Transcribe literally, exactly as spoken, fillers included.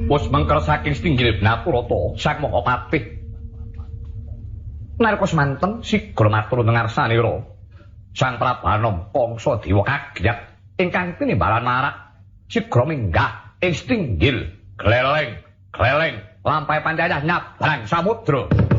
Wis mengker saking Stinggil Binaturata sang Mahapatih. Nalika semanten sigra matur nengarsanira Sang Prabanom Kangsa Dewa kagiat ingkang tinimbalan marak sigra minggah ing Stinggil gleleng gleleng lampahe pancayah nyabrang samudra.